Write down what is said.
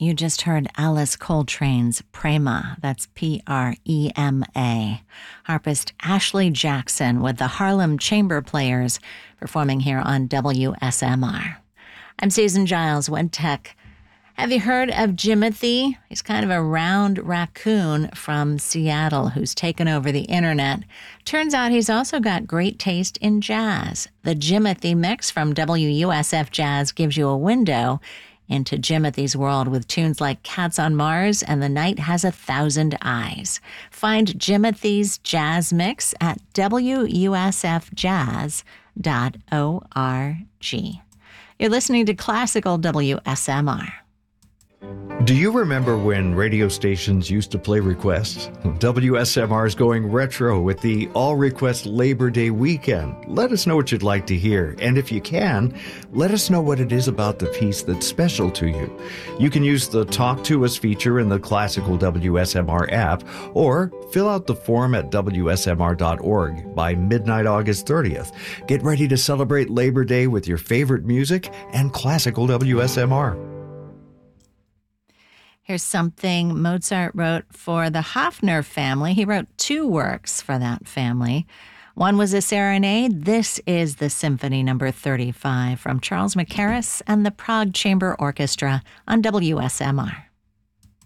You just heard Alice Coltrane's Prema, that's Prema. Harpist Ashley Jackson with the Harlem Chamber Players performing here on WSMR. I'm Susan Giles, WedTech. Have you heard of Jimothy? He's kind of a round raccoon from Seattle who's taken over the internet. Turns out he's also got great taste in jazz. The Jimothy Mix from WUSF Jazz gives you a window into Jimothy's world with tunes like Cats on Mars and The Night Has 1,000 Eyes. Find Jimothy's Jazz Mix at WUSFjazz.org. You're listening to Classical WSMR. Do you remember when radio stations used to play requests? WSMR is going retro with the All Request Labor Day weekend. Let us know what you'd like to hear. And if you can, let us know what it is about the piece that's special to you. You can use the Talk to Us feature in the Classical WSMR app or fill out the form at WSMR.org by midnight August 30th. Get ready to celebrate Labor Day with your favorite music and Classical WSMR. Here's something Mozart wrote for the Hafner family. He wrote 2 works for that family. One was a serenade. This is the Symphony No. 35 from Charles Mackerras and the Prague Chamber Orchestra on WSMR.